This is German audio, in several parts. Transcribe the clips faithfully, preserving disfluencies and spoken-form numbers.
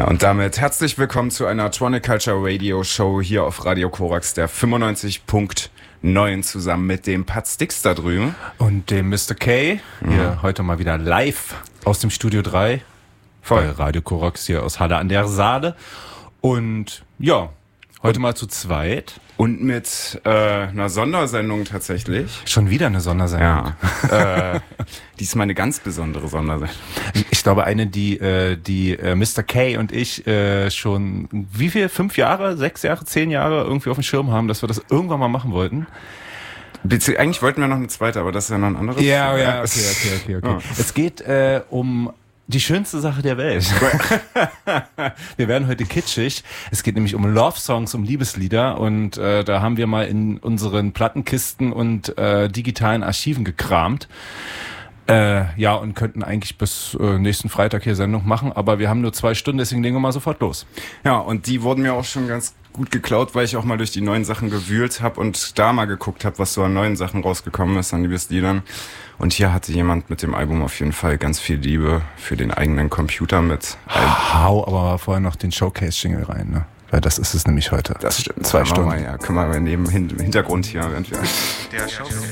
Ja, und damit herzlich willkommen zu einer Tronic Culture Radio Show hier auf Radio Korax, der fünfundneunzig Komma neun, zusammen mit dem Pat Stix da drüben. Und dem Mister K, hier Mhm. heute mal wieder live aus dem Studio drei. Voll. Bei Radio Korax hier aus Halle an der Saale. Und ja, heute mal zu zweit. Und mit äh, einer Sondersendung tatsächlich. Schon wieder eine Sondersendung. Ja. äh, diesmal eine ganz besondere Sondersendung. Ich glaube, eine, die äh, die äh, Mister K und ich äh, schon, wie viel? Fünf Jahre, sechs Jahre, zehn Jahre irgendwie auf dem Schirm haben, dass wir das irgendwann mal machen wollten. Bezieh- Eigentlich wollten wir noch eine zweite, aber das ist ja noch ein anderes. Ja, ja, okay, okay, okay, okay. Ja. Es geht äh, um die schönste Sache der Welt. Wir werden heute kitschig. Es geht nämlich um Love-Songs, um Liebeslieder. Und äh, da haben wir mal in unseren Plattenkisten und äh, digitalen Archiven gekramt. Äh, ja, und könnten eigentlich bis äh, nächsten Freitag hier Sendung machen. Aber wir haben nur zwei Stunden, deswegen legen wir mal sofort los. Ja, und die wurden mir auch schon ganz gut geklaut, weil ich auch mal durch die neuen Sachen gewühlt habe und da mal geguckt habe, was so an neuen Sachen rausgekommen ist, an Liebesliedern. Und hier hatte jemand mit dem Album auf jeden Fall ganz viel Liebe für den eigenen Computer mit. Hau aber vorher noch den Showcase-Jingle rein, ne? Weil das ist es nämlich heute. Das stimmt. Zwei Ja, Stunden. machen wir, ja, können wir mal neben hin, im Hintergrund hier. Während wir Der Showcase.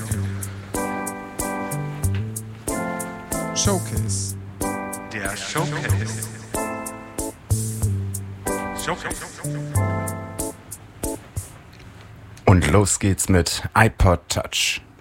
Showcase. Der Showcase. Showcase. Und los geht's mit iPod Touch.